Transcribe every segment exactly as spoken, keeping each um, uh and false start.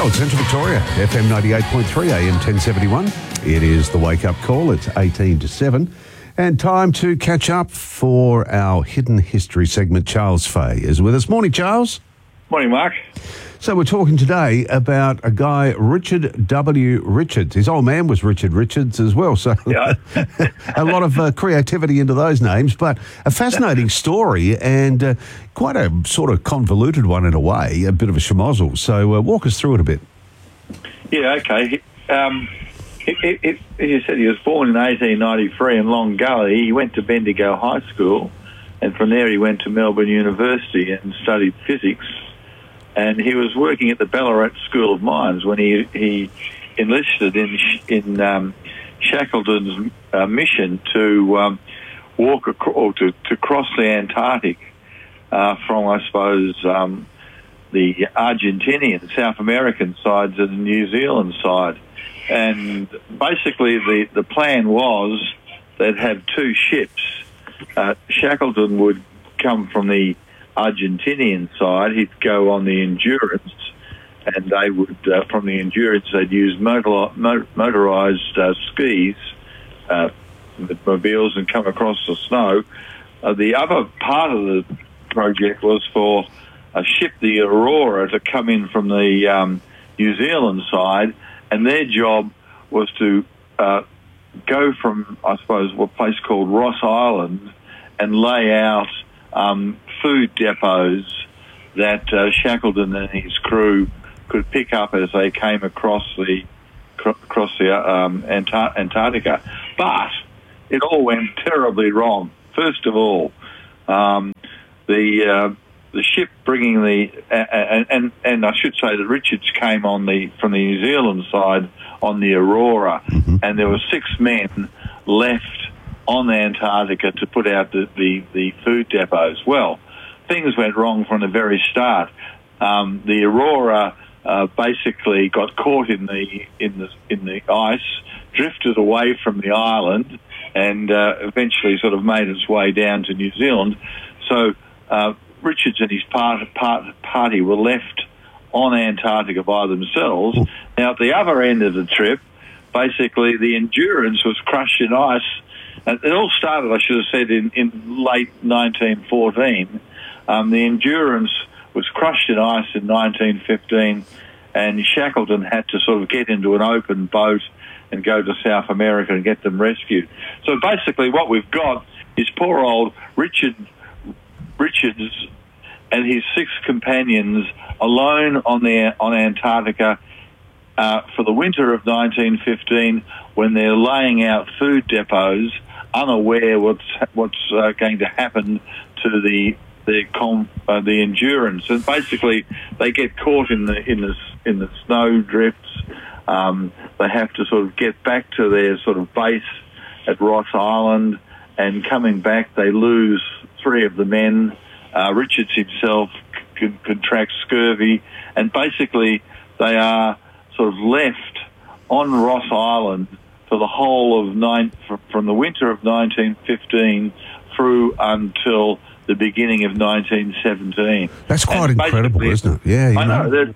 Gold Central Victoria, F M ninety-eight point three, A M ten seventy-one. It is the wake-up call. It's eighteen to seven. And time to catch up for our Hidden History segment. Charles Fay is with us. Morning, Charles. Morning, Mark. So we're talking today about a guy, Richard W. Richards. His old man was Richard Richards as well, so Yeah. a lot of uh, creativity into those names, but a fascinating story and uh, quite a sort of convoluted one in a way, a bit of a schmozzle. So uh, walk us through it a bit. Yeah, okay. Um, it, it, it, as you said, he was born in eighteen ninety-three in Long Gully. He went to Bendigo High School, and from there he went to Melbourne University and studied physics. And he was working at the Ballarat School of Mines when he he enlisted in in um, Shackleton's uh, mission to um, walk across, or to, to cross the Antarctic uh, from, I suppose, um, the Argentinian, South American side to the New Zealand side. And basically, the, the plan was they'd have two ships. Uh, Shackleton would come from the Argentinian side. He'd go on the Endurance, and they would, uh, from the Endurance, they'd use motor, motor, motorised uh, skis, uh, with mobiles, and come across the snow. Uh, the other part of the project was for a ship, the Aurora, to come in from the um, New Zealand side, and their job was to uh, go from, I suppose, a place called Ross Island and lay out um, food depots that uh, Shackleton and his crew could pick up as they came across the across the um, Antar- Antarctica. But it all went terribly wrong. First of all, um, the uh, the ship bringing the and, and and I should say that Richards came on the from the New Zealand side on the Aurora, mm-hmm. and there were six men left on the Antarctica to put out the, the, the food depots. Well, things went wrong from the very start. Um, the Aurora uh, basically got caught in the in the in the ice, drifted away from the island, and uh, eventually sort of made its way down to New Zealand. So uh, Richards and his part, part, party were left on Antarctica by themselves. Now, at the other end of the trip, basically the Endurance was crushed in ice. And it all started, I should have said, in, in late nineteen fourteen. Um, the Endurance was crushed in ice in nineteen fifteen, and Shackleton had to sort of get into an open boat and go to South America and get them rescued. So basically what we've got is poor old Richard Richards and his six companions alone on the, on Antarctica uh, for the winter of nineteen fifteen, when they're laying out food depots, unaware what's what's uh, going to happen to the the com, uh, the Endurance, and basically they get caught in the in the in the snow drifts. Um, they have to sort of get back to their sort of base at Ross Island, and coming back they lose three of the men. Uh, Richards himself c- contracts scurvy, and basically they are sort of left on Ross Island for the whole of nine, from the winter of nineteen fifteen through until the beginning of nineteen seventeen. That's quite and incredible, isn't it? Yeah, you I know. know.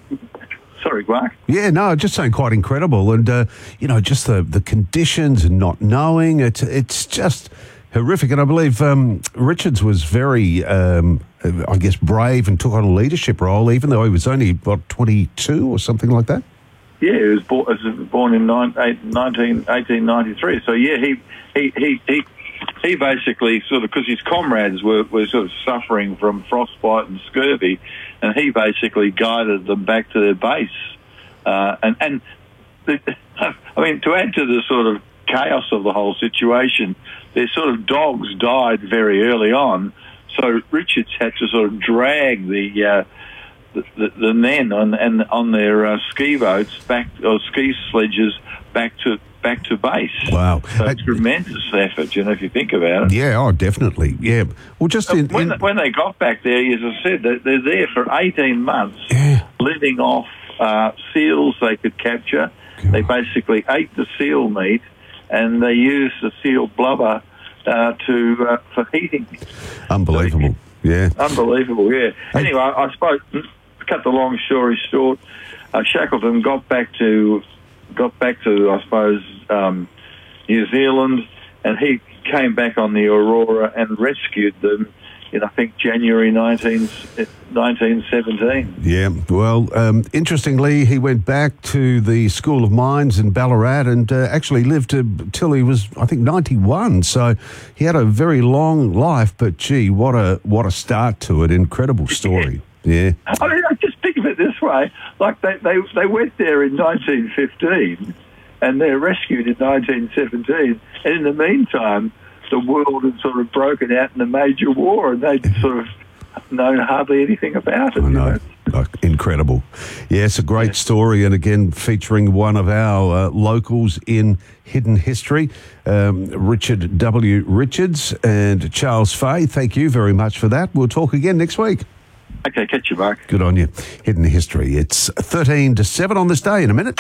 Sorry, Mark. Yeah, no, just saying quite incredible. And, uh, you know, just the, the conditions and not knowing, it's, it's just horrific. And I believe um, Richards was very, um, I guess, brave and took on a leadership role, even though he was only, what, twenty-two or something like that? Yeah, he was born, was born in eighteen ninety-three. So, yeah, he he, he, he, he basically sort of, because his comrades were, were sort of suffering from frostbite and scurvy, and he basically guided them back to their base. Uh, and, and the, I mean, to add to the sort of chaos of the whole situation, their sort of dogs died very early on, so Richards had to sort of drag the... Uh, The, the, the men on and on their uh, ski boats back or ski sledges back to back to base. Wow, so a tremendous effort, you know, if you think about it. Yeah, oh, definitely. Yeah. Well, just so in, when, in... when they got back there, as I said, they're, they're there for eighteen months, yeah. living off uh, seals they could capture. God. They basically ate the seal meat, and they used the seal blubber uh, to uh, for heating. Unbelievable. So, yeah. Unbelievable. Yeah. Anyway, I suppose. cut the long story short, uh, Shackleton got back to got back to I suppose um, New Zealand, and he came back on the Aurora and rescued them in, I think, January nineteen seventeen. Yeah, well, um, interestingly, he went back to the School of Mines in Ballarat and uh, actually lived to, till he was, I think, ninety-one. So he had a very long life, but gee, what a what a start to it. Incredible story. Yeah. I mean, I just think of it this way. Like, they, they, they went there in nineteen fifteen and they're rescued in nineteen seventeen. And in the meantime, the world had sort of broken out in a major war, and they'd sort of known hardly anything about it. I know. You know? Like, incredible. Yeah, it's a great yeah. story, and again, featuring one of our uh, locals in Hidden History, um, Richard W. Richards and Charles Fay. Thank you very much for that. We'll talk again next week. Okay, catch you, Mark. Good on you. Hidden History. It's thirteen to seven on this day in a minute.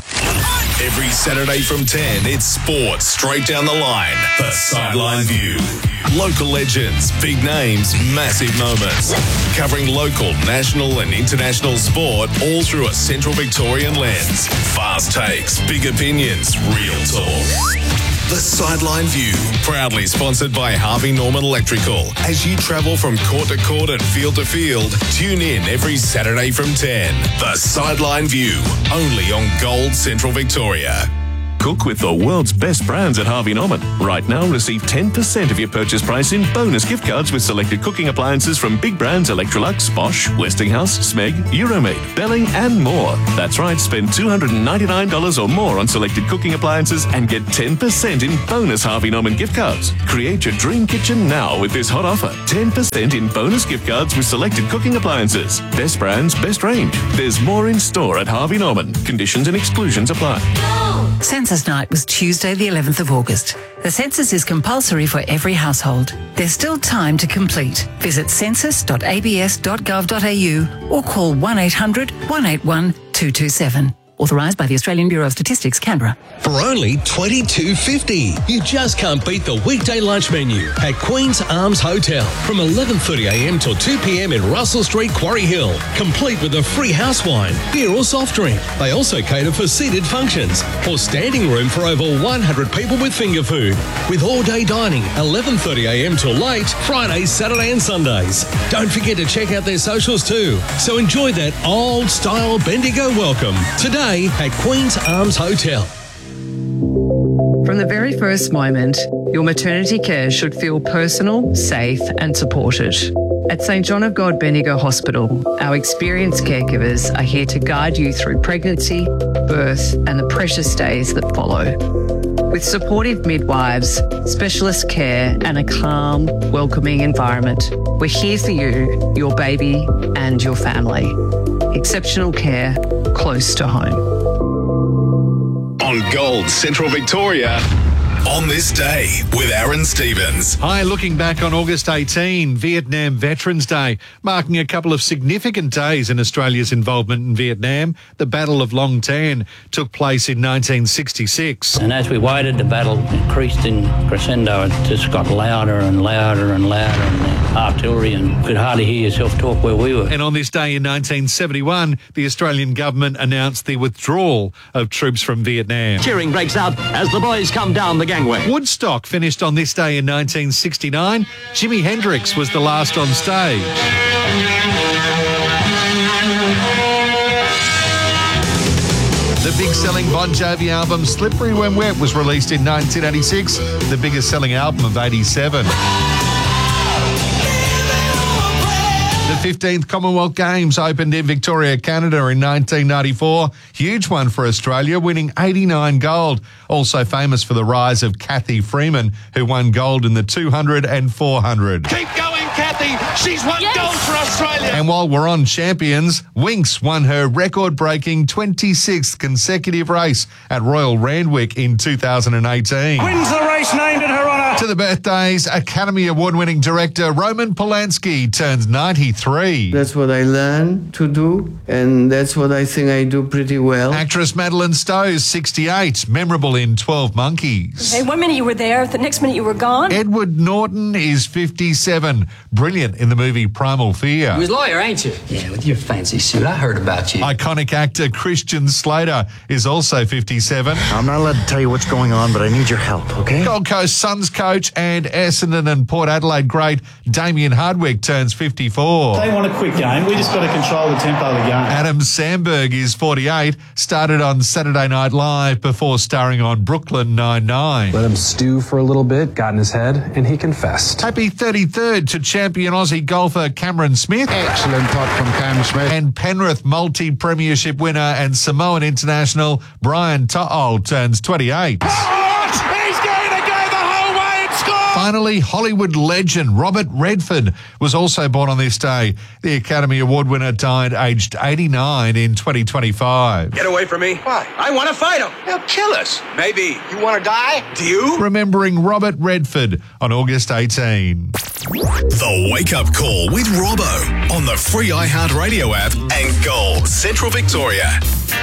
Every Saturday from ten, it's sports straight down the line. The Sideline View. Local legends, big names, massive moments. Covering local, national and international sport all through a Central Victorian lens. Fast takes, big opinions, real talk. The Sideline View, proudly sponsored by Harvey Norman Electrical. As you travel from court to court and field to field, tune in every Saturday from ten. The Sideline View, only on Gold Central Victoria. Cook with the world's best brands at Harvey Norman. Right now, receive ten percent of your purchase price in bonus gift cards with selected cooking appliances from big brands Electrolux, Bosch, Westinghouse, Smeg, Euromade, Belling and more. That's right, spend two hundred ninety-nine dollars or more on selected cooking appliances and get ten percent in bonus Harvey Norman gift cards. Create your dream kitchen now with this hot offer. ten percent in bonus gift cards with selected cooking appliances. Best brands, best range. There's more in store at Harvey Norman. Conditions and exclusions apply. Census night was Tuesday the eleventh of August. The census is compulsory for every household. There's still time to complete. Visit census dot a b s dot gov dot a u or call one eight hundred, one eight one, two two seven. Authorised by the Australian Bureau of Statistics, Canberra. For only twenty-two fifty, you just can't beat the weekday lunch menu at Queen's Arms Hotel from eleven thirty a m till two p m in Russell Street, Quarry Hill, complete with a free house wine, beer or soft drink. They also cater for seated functions or standing room for over one hundred people with finger food, with all-day dining eleven thirty a m till late, Fridays, Saturday and Sundays. Don't forget to check out their socials too. So enjoy that old-style Bendigo welcome today at Queen's Arms Hotel. From the very first moment, your maternity care should feel personal, safe and supported. At St John of God Bendigo Hospital, our experienced caregivers are here to guide you through pregnancy, birth and the precious days that follow. With supportive midwives, specialist care and a calm, welcoming environment, we're here for you, your baby and your family. Exceptional care close to home. On Gold Central Victoria, on this day with Aaron Stevens. Hi, looking back on August eighteenth, Vietnam Veterans Day, marking a couple of significant days in Australia's involvement in Vietnam. The Battle of Long Tan took place in nineteen sixty-six. And as we waited, the battle increased in crescendo. It just got louder and louder and louder, and the artillery, and could hardly hear yourself talk where we were. And on this day in nineteen seventy-one, the Australian government announced the withdrawal of troops from Vietnam. Cheering breaks out as the boys come down the gangway. Woodstock finished on this day in nineteen sixty-nine. Jimi Hendrix was the last on stage. The big-selling Bon Jovi album Slippery When Wet was released in nineteen eighty-six, the biggest-selling album of eighty-seven. The fifteenth Commonwealth Games opened in Victoria, Canada in nineteen ninety-four. Huge one for Australia, winning eighty-nine gold. Also famous for the rise of Kathy Freeman, who won gold in the two hundred and four hundred. Keep going, Kathy. She's won yes. gold for Australia. And while we're on champions, Winx won her record-breaking twenty-sixth consecutive race at Royal Randwick in two thousand eighteen. Wins the race named in her honour. To the birthdays, Academy Award-winning director Roman Polanski turns ninety-three. That's what I learned to do, and that's what I think I do pretty well. Actress Madeline Stowe's sixty-eight, memorable in twelve Monkeys. Hey, one minute you were there, the next minute you were gone. Edward Norton is fifty-seven, brilliant in the movie Primal Fear. You was a lawyer, ain't you? Yeah, with your fancy suit. I heard about you. Iconic actor Christian Slater is also fifty-seven. I'm not allowed to tell you what's going on, but I need your help, okay? Gold Coast Suns coach and Essendon and Port Adelaide great Damien Hardwick turns fifty-four. They want a quick game. We just got to control the tempo of the game. Adam Sandberg is forty-eight, started on Saturday Night Live before starring on Brooklyn Nine-Nine. Let him stew for a little bit, got in his head, and he confessed. Happy thirty-third to champion Aussie golfer Cameron Smith. Excellent putt from Cam Smith. And Penrith multi-premiership winner and Samoan international Brian To'o turns twenty-eight. He's going to go the whole way and score! Finally, Hollywood legend Robert Redford was also born on this day. The Academy Award winner died aged eighty-nine in twenty twenty-five. Get away from me. Why? I want to fight him. He'll kill us. Maybe. You want to die? Do you? Remembering Robert Redford on August eighteenth. The Wake Up Call with Robbo on the free iHeartRadio app and Gold Central Victoria.